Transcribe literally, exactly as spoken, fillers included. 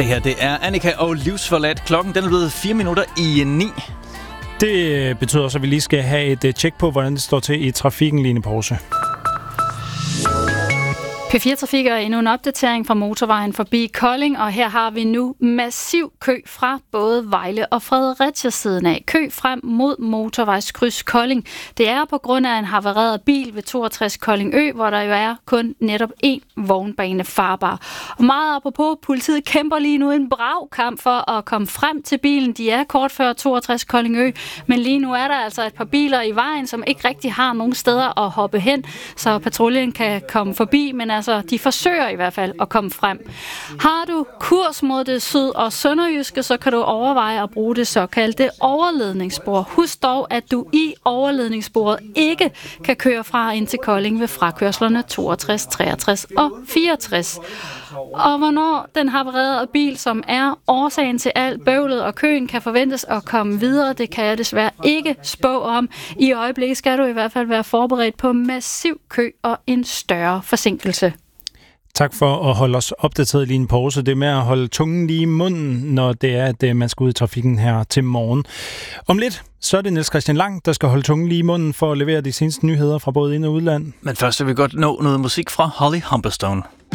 Det her, det er Annika og Livsforladt. Klokken den er blevet fire minutter i ni. Det betyder så, at vi lige skal have et tjek på, hvordan det står til i trafikken, Line Poulsen. P fire Trafik er endnu en opdatering fra motorvejen forbi Kolding, og her har vi nu massiv kø fra både Vejle og Fredericia siden af. Kø frem mod motorvejskryds Kolding. Det er på grund af en havareret bil ved toogtres Kolding Ø, hvor der jo er kun netop én vognbane farbar. Og meget apropos, politiet kæmper lige nu en brav kamp for at komme frem til bilen. De er kort før toogtres Kolding Ø, men lige nu er der altså et par biler i vejen, som ikke rigtig har nogen steder at hoppe hen, så patruljen kan komme forbi, men altså, de forsøger i hvert fald at komme frem. Har du kurs mod det syd- og sønderjyske, så kan du overveje at bruge det såkaldte overledningsspor. Husk dog, at du i overledningssporet ikke kan køre fra ind til Kolding ved frakørslerne toogtres, treogtres og fireogtres. Og hvornår den havarerede bil, som er årsagen til alt bøvlet og køen, kan forventes at komme videre, det kan jeg desværre ikke spå om. I øjeblikket skal du i hvert fald være forberedt på massiv kø og en større forsinkelse. Tak for at holde os opdateret, Line Poulsen. Det med at holde tungen lige i munden, når det er, at man skal ud i trafikken her til morgen. Om lidt, så er det Niels Christian Lang, der skal holde tungen lige i munden for at levere de seneste nyheder fra både ind- og udland. Men først vil vi godt nå noget musik fra Holly Humberstone.